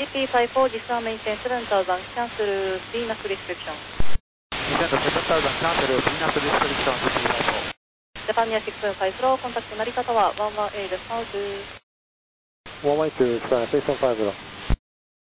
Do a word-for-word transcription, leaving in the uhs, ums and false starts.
G P five four, disarm maintain seven thousand, cancel V NAC restriction. Descend seven thousand, cancel V NAC restriction, G P five four. Japan Near six seven five, flow, contact 成田タワー、one one eight south. one one eight, six seven five zero.